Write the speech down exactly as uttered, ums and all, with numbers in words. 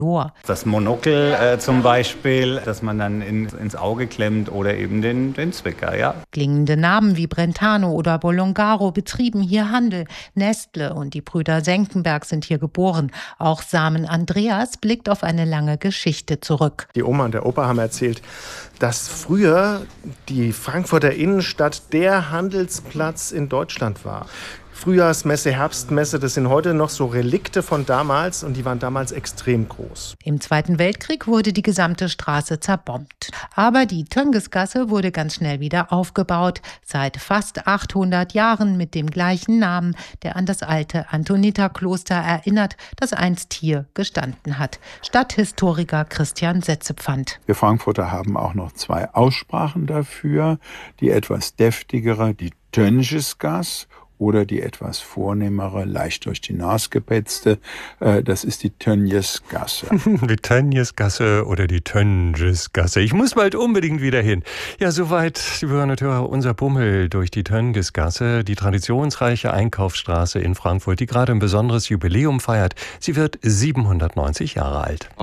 Ohr. Das Monokel äh, zum Beispiel, das man dann in, ins Auge klemmt, oder eben den, den Zwicker, ja. Klingende Namen wie Brentano oder Bolongaro betrieben hier Handel. Nestle und die Brüder Senckenberg sind hier geboren. Auch Samen Andreas blickt auf eine lange Geschichte zurück. Die Oma und der Opa haben erzählt, dass früher die Frankfurter Innenstadt der Handelsplatz in Deutschland war. Frühjahrsmesse, Herbstmesse, das sind heute noch so Relikte von damals und die waren damals extrem groß. Im Zweiten Weltkrieg wurde die gesamte Straße zerbombt. Aber die Töngesgasse wurde ganz schnell wieder aufgebaut. Seit fast achthundert Jahren mit dem gleichen Namen, der an das alte Antoniterkloster erinnert, das einst hier gestanden hat. Stadthistoriker Christian Setzepfand. Wir Frankfurter haben auch noch zwei Aussprachen dafür. Die etwas deftigere, die Töngesgasse, oder die etwas vornehmere, leicht durch die Nase gepetzte, äh, das ist die Tönjesgasse. Die Tönjesgasse oder die Tönjesgasse. Ich muss bald unbedingt wieder hin. Ja, soweit, liebe Hörerinnen und Hörer, unser Bummel durch die Tönjesgasse, die traditionsreiche Einkaufsstraße in Frankfurt, die gerade ein besonderes Jubiläum feiert. Sie wird siebenhundertneunzig Jahre alt.